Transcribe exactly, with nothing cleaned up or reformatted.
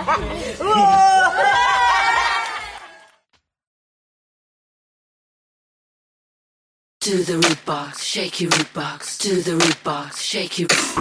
To the root box, shake your root box. To the root box, shake your.